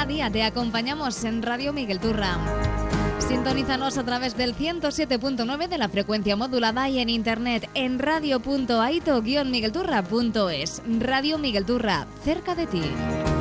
Cada día te acompañamos en Radio Miguel Turra. Sintonízanos a través del 107.9 de la frecuencia modulada y en internet en radio.aito-miguelturra.es. Radio Miguel Turra, cerca de ti.